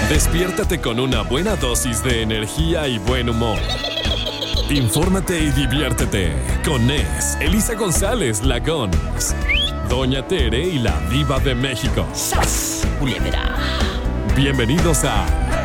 Despiértate con una buena dosis de energía y buen humor. Infórmate y diviértete con Nes, Elisa González, la Gons, Doña Tere y la Diva de México. ¡Sas, culebra! Bienvenidos a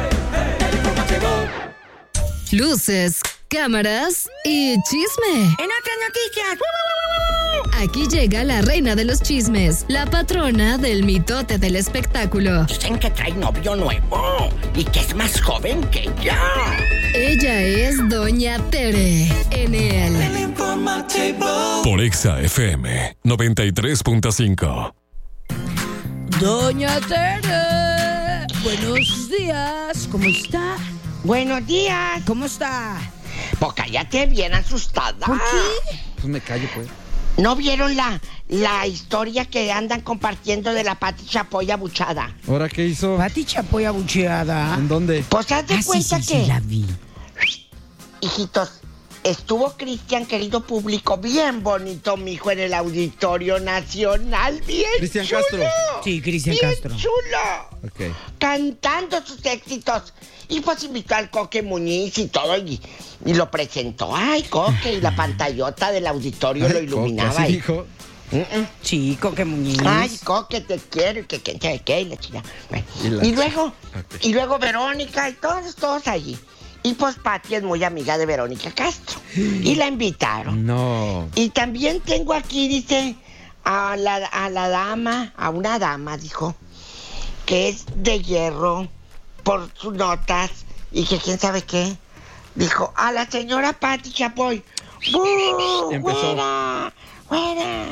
Luces, cámaras y chisme. En otras noticias. Aquí llega la reina de los chismes, la patrona del mitote del espectáculo. Dicen que trae novio nuevo y que es más joven que ella. Ella es Doña Tere en el por Exa FM 93.5. Doña Tere, buenos días, ¿cómo está? Buenos días. ¿Cómo está? Pues cállate, bien asustada. ¿Por qué? Pues me callo, pues. ¿No vieron la historia que andan compartiendo de la Pati Chapoy abuchada? ¿Ahora qué hizo? Pati Chapoy abucheada. ¿En dónde? Pues haz de cuenta que, la vi. hijitos, estuvo Cristian, querido público, bien bonito, mijo, en el Auditorio Nacional, bien Cristian chulo. Castro. Sí, Cristian Bien Castro. chulo. Ok. Cantando sus éxitos. Y pues invitó al Coque Muñiz y todo, y lo presentó. Ay, Coque, y la pantallota del auditorio lo iluminaba. ¿Así ahí. dijo? Chico, qué muñiz. Ay, Coque, te quiero, y que quién sabe qué, y la chica. Bueno, y luego Verónica, y todos allí. Y pues Pati es muy amiga de Verónica Castro. Y la invitaron. No. Y también tengo aquí, dice, a una dama, dijo, que es de hierro por sus notas y que quién sabe qué. Dijo, a la señora Pati Chapoy. ¡Bú! Empezó. ¡Fuera!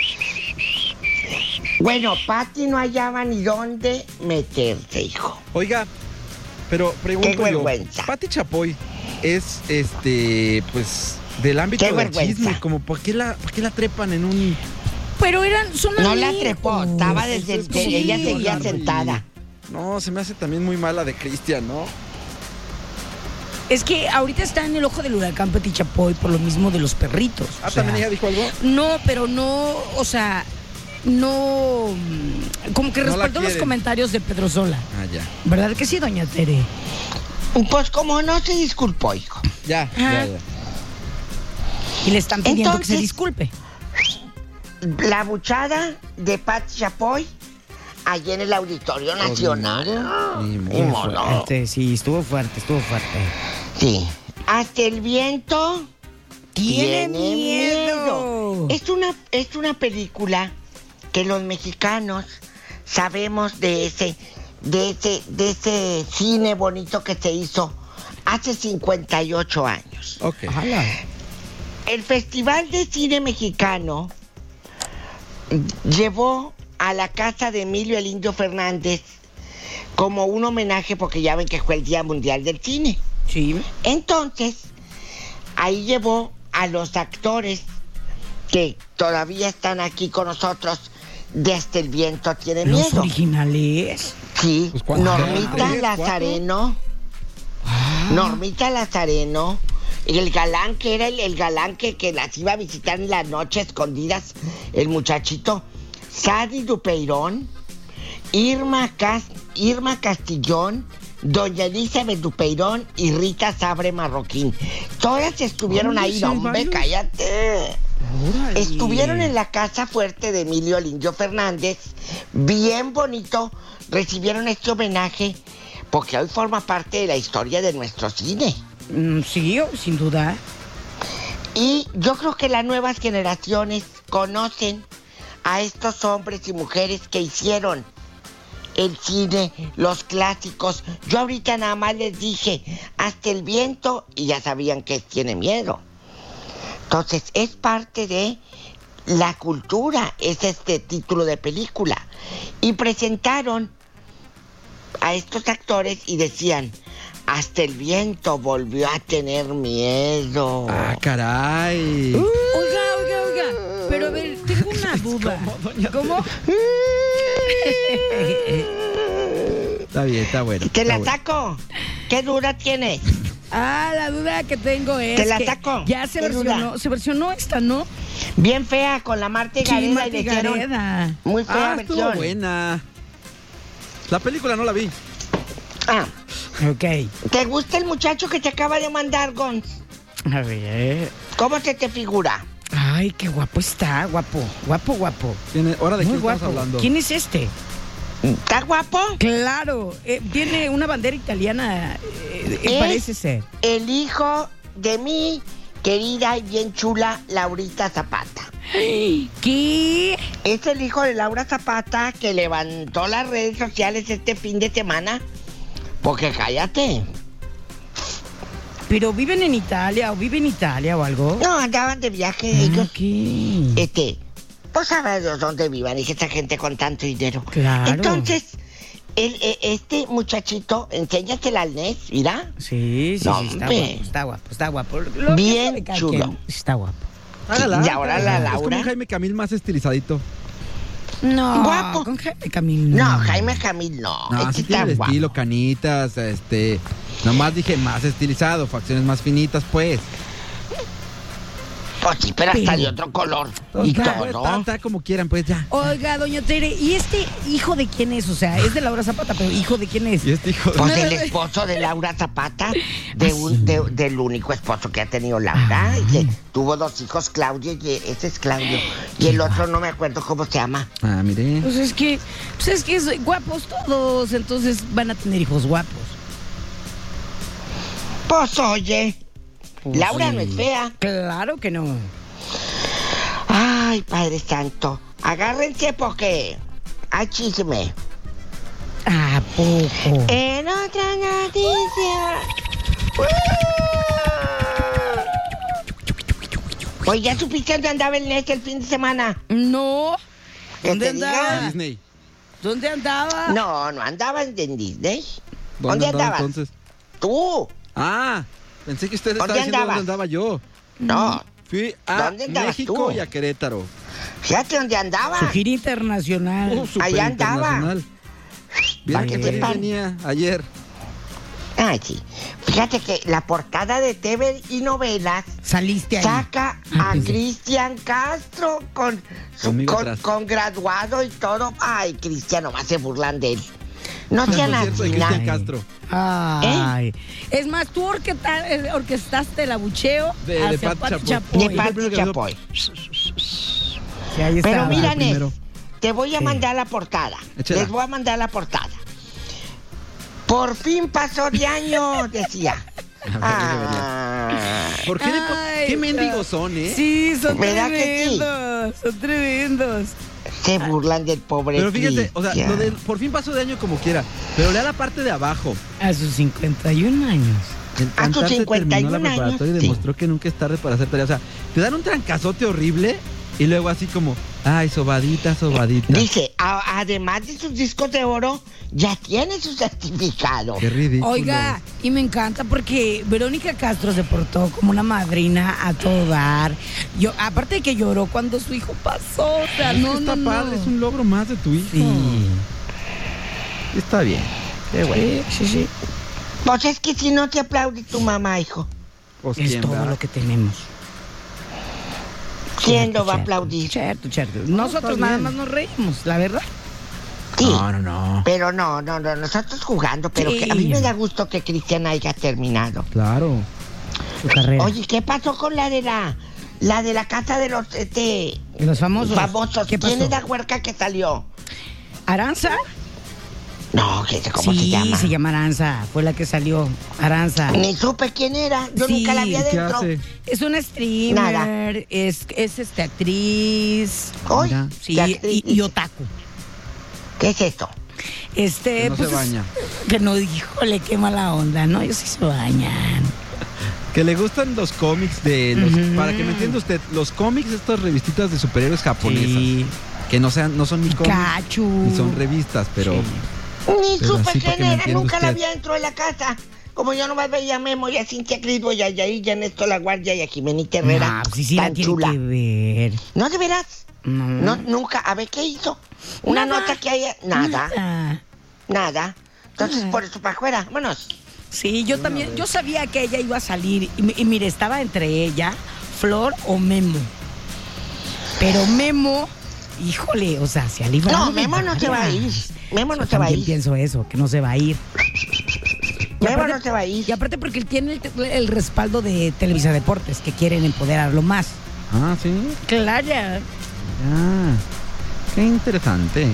Bueno, Pati no hallaba ni dónde meterse, hijo. Oiga, pero pregunto Qué yo. vergüenza. Pati Chapoy es, pues, del ámbito Qué del vergüenza. chisme. Como, ¿por qué la trepan en un...? Pero son No amigos. la trepó, estaba desde Sí, que ella seguía Barbie. sentada. No, se me hace también muy mala de Cristian, ¿no? Es que ahorita está en el ojo del huracán Pati Chapoy por lo mismo de los perritos. Ah, o sea, ¿también ella dijo algo? No, pero no, o sea, no, como que No la respaldó los quieren. comentarios de Pedro Sola. Ah, ya. ¿Verdad que sí, doña Tere? Pues como no se disculpó, hijo. Ya. Y le están pidiendo que Entonces- se disculpe. La buchada de Pati Chapoy allí en el Auditorio Nacional. Ni Ni modo. Sí, estuvo fuerte. Sí. Hasta el viento ¡Tiene miedo! Es una película que los mexicanos sabemos de ese cine bonito que se hizo hace 58 años. Ok. ¡Hala! El Festival de Cine Mexicano llevó a la casa de Emilio el Indio Fernández como un homenaje, porque ya ven que fue el Día Mundial del Cine. Sí. Entonces, ahí llevó a los actores que todavía están aquí con nosotros de Hasta el Viento Tiene Los Miedo. originales. Sí, Pues, ¿cuántos? Normita ¿Tres, Lazareno. Normita Lazareno. El galán que era el galán que las iba a visitar en la noche escondidas, el muchachito. Sadi Dupeirón, Irma Castillón, Doña Elizabeth Dupeirón y Rita Sabre Marroquín. Todas estuvieron ahí, no, hombre, cállate. Órale. Estuvieron en la casa fuerte de Emilio el Indio Fernández, bien bonito, recibieron este homenaje, porque hoy forma parte de la historia de nuestro cine. Sí, sin duda. Y yo creo que las nuevas generaciones conocen a estos hombres y mujeres que hicieron el cine, los clásicos. Yo ahorita nada más les dije Hasta el Viento y ya sabían que Tiene Miedo. Entonces es parte de la cultura, es este título de película. Y presentaron a estos actores y decían: Hasta el Viento volvió a tener miedo. Ah, caray. Oiga. Pero a ver, tengo una duda. ¿Cómo? Está bien, está bueno. ¿Te está la bueno. saco? ¿Qué duda tienes? La duda que tengo es ¿Te la que saco? ya se ¿Qué versionó esta, ¿no? Bien fea, con la Marta y Sí, Gareda. Y Marta le y hicieron Gareda. muy fea Estuvo versión. buena. La película no la vi. Ok. ¿Te gusta el muchacho que te acaba de mandar, Gons? A ver. ¿Cómo se te figura? Ay, qué guapo está, guapo. ¿Ahora de Muy qué guapo. estamos hablando? ¿Quién es este? ¿Está guapo? Claro, tiene una bandera italiana, Es parece ser. el hijo de mi querida y bien chula Laurita Zapata. ¿Qué? Es el hijo de Laura Zapata que levantó las redes sociales este fin de semana. Porque cállate. ¿Pero viven en Italia o algo? No, andaban de viaje ellos. ¿Qué? No sabes dónde vivan, y que esta gente con tanto dinero. Claro. Entonces, este muchachito, enséñasela al Nes, mira. Sí, No, está guapo. Bien que sabe chulo. Está guapo. Hágala, Y ahora la hágala. Es como Laura. un Jaime Camil más estilizadito. No, Guapo. con Jaime Camil No, Jaime Camil no. No, Este sí está tiene el guapo. estilo, canitas, nomás dije más estilizado, facciones más finitas, pues. Pues sí, pero hasta Pero- de otro color. Y Oiga, todo. Está como quieran, pues ya. Oiga, doña Tere, ¿y este hijo de quién es? O sea, es de Laura Zapata, pero ¿hijo de quién es? Y este hijo de... Pues el esposo de Laura Zapata, del único esposo que ha tenido Laura, y que tuvo 2 hijos, Claudio, y ese es Claudio, y el otro no me acuerdo cómo se llama. Ah, mire. Pues es que guapos todos, entonces van a tener hijos guapos. Pues oye, Laura sí. no es fea. Claro que no. Ay, Padre Santo, agárrense porque hay chisme. ¿A poco? En otra noticia. Oye, ¿ya supiste dónde andaba el Nes el fin de semana? No. ¿Que ¿Dónde te diga? andaba? Disney. ¿Dónde andaba? No andaba en Disney. ¿Dónde andaba andabas? entonces? Tú. Ah, pensé que usted estaba ¿Dónde diciendo andabas? dónde andaba yo. No. Fui a ¿Dónde andabas México tú? y a Querétaro. Fíjate dónde andaba. Su gira internacional. Súper Allá andaba. internacional. Mira Para que que también sepan. venía ayer. Ay, sí. Fíjate que la portada de TV y Novelas Saliste ahí. saca a Cristian Castro Conmigo atrás. con graduado y todo. Ay, Cristian, nomás se burlan de él. No sean Concierto de así, Cristian na. Castro. Ay. Es más, tú orquestaste el abucheo De hacia Pati Pati Chapoy. De Chapoy. Pati primero que Chapoy. Sí, ahí Pero estaba. mira, Nes, primero. te voy a Sí. mandar la portada. Échala. Les voy a mandar la portada. Por fin pasó de año, decía. Ah. ¿Por qué? Ay, ¿Qué no. mendigos son, eh? Sí, son ¿Verdad que sí? tremendos. Son tremendos. Se burlan del pobre Pero fíjate, o sea, Cristian. lo de por fin pasó de año como quiera. Pero lea la parte de abajo. A sus 51 años. El A sus cantante 51 terminó la años, preparatoria y sí. demostró que nunca es tarde para hacer tarea. O sea, te dan un trancazote horrible y luego así como, ay, sobadita. Dice, además de sus discos de oro, ya tiene su certificado. Qué ridículo. Oiga, y me encanta porque Verónica Castro se portó como una madrina a todo dar. Yo, aparte de que lloró cuando su hijo pasó. O sea, Es que no, está no, padre, no. es un logro más de tu hijo. Sí. Está bien. Qué bueno. Sí. Pues es que si no te aplaude tu mamá, hijo, Pues, Es ¿quién, todo verdad? lo que tenemos. ¿quién lo va a Cierto, aplaudir? Cierto. Nosotros está nada bien. más nos reímos, la verdad. Sí, No. pero no, nosotros jugando, pero Sí. que a mí me da gusto que Cristian haya terminado. Claro. Su carrera. Oye, ¿qué pasó con la de la casa de los Los famosos. famosos? ¿Qué pasó? ¿Quién es la huerca que salió? ¿Aranza? No, ¿cómo sí, se llama? Aranza. Fue la que salió. Aranza. Ni supe quién era, yo Sí, nunca la vi ¿Y qué adentro. hace? Es una streamer. Nada. Es actriz. Ay, Mira. Sí, ¿qué actriz? y otaku. ¿Qué es esto? Que no se pues, baña. Que no, híjole, qué mala onda, ¿no? Ellos sí se bañan. Que le gustan los cómics de los... Ujú. Para que me entienda usted, los cómics de estas revistitas de superhéroes japonesas. Sí. Que no son ni cómics, Cachu. ni son revistas, pero... Sí. Ni Pero supe así para que quién me era, entienda nunca la usted. vi dentro de la casa. Como yo nomás veía a Memo y a Cintia Crisbo y a Yair y a Néstor La Guardia y a Jimenita Herrera. No, sí la tan tiene chula. que ver. ¿No, de veras? No, nunca. A ver, ¿qué hizo? Una Nada. nota que haya... Nada. Entonces, por eso para afuera, vámonos. Sí, yo también, yo sabía que ella iba a salir y mire, estaba entre ella, Flor o Memo. Pero Memo, híjole, o sea, se ha librado. No, de Memo no se va a ir. varias. Memo no Yo se va a también ir. pienso eso, que no se va a ir. Memo no se va a ir. Y aparte porque él tiene el respaldo de Televisa Deportes, que quieren empoderarlo más. Ah, sí. Claro. Ah, qué interesante.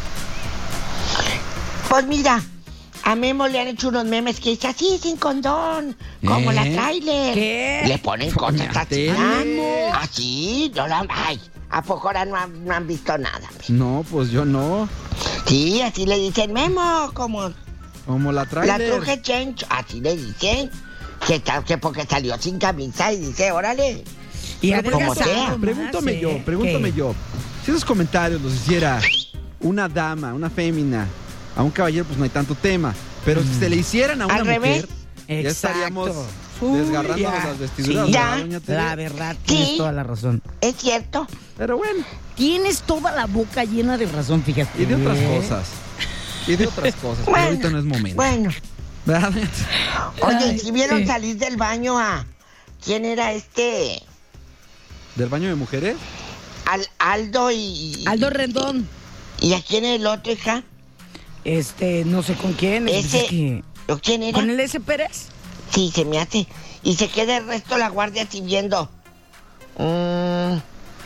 Pues mira, a Memo le han hecho unos memes que dice así, sin condón, como la trailer. ¿Qué? Le ponen cosas así. Memo. Así, no la... Ay, ¿a poco ahora no han visto nada? No, pues yo no. Sí, así le dicen Memo, como la la trailer. truje change, así le dicen. Que porque salió sin camisa y dice, órale. Y Pero como adelgazado sea. más, Pregúntame ¿Qué? yo. Si esos comentarios los hiciera una dama, una fémina, a un caballero, pues no hay tanto tema. Pero si se le hicieran a una Al mujer, revés. ya estaríamos Uy, desgarrándonos ya. las vestiduras. Sí, ¿verdad, ya. doña Tere? La verdad, tienes Sí. toda la razón. Es cierto. Pero bueno, Tienes toda la boca llena de razón, fíjate. y de otras cosas. Pero Bueno, ahorita no es momento. Bueno, ¿Verdad? oye, Ay, si vieron sí. salir del baño a... ¿Quién era este? ¿Del baño de mujeres? Aldo y... Aldo Rendón, ¿Y a quién el otro, hija? no sé con quién. Ese- es que- ¿O quién era? ¿Con el S. Pérez? Sí, se me hace. Y se queda el resto la guardia así viendo.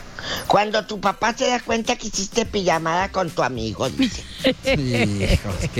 Cuando tu papá se da cuenta que hiciste pijamada con tu amigo, dice. Hijos,